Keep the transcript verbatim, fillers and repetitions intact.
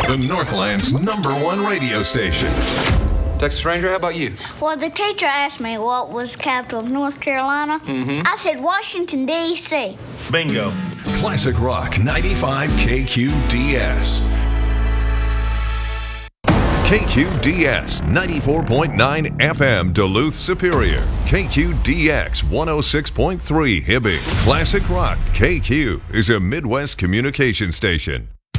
The Northland's number one radio station. Texas Ranger, how about you? Well, the teacher asked me what was the capital of North Carolina. Mm-hmm. I said Washington, D C Bingo. Classic Rock ninety-five K Q D S. K Q D S ninety-four point nine F M Duluth Superior. K Q D X one oh six point three Hibbing. Classic Rock K Q is a Midwest communication station.